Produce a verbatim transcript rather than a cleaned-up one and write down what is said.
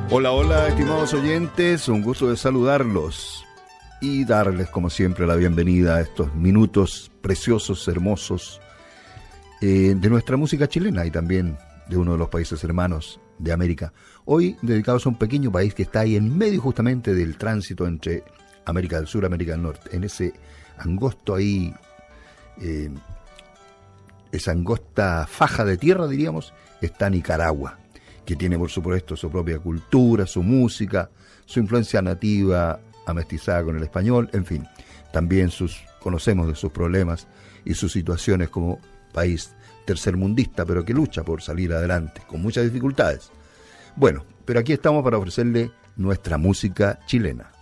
Hola, hola, estimados oyentes, un gusto de saludarlos y darles, como siempre, la bienvenida a estos minutos preciosos, hermosos, eh, de nuestra música chilena y también de uno de los países hermanos de América. Hoy dedicados a un pequeño país que está ahí en medio justamente del tránsito entre América del Sur y América del Norte, en ese angosto ahí, eh, esa angosta faja de tierra, diríamos, está Nicaragua, que tiene por supuesto su propia cultura, su música, su influencia nativa amestizada con el español, en fin, también sus, conocemos de sus problemas y sus situaciones como país tercermundista, pero que lucha por salir adelante, con muchas dificultades. Bueno, pero aquí estamos para ofrecerle nuestra música chilena.